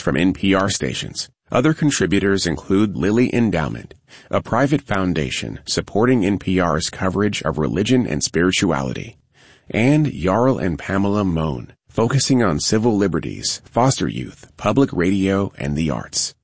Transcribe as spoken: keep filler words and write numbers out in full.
from N P R stations. Other contributors include Lilly Endowment, a private foundation supporting N P R's coverage of religion and spirituality, and Jarl and Pamela Mohn, focusing on civil liberties, foster youth, public radio, and the arts.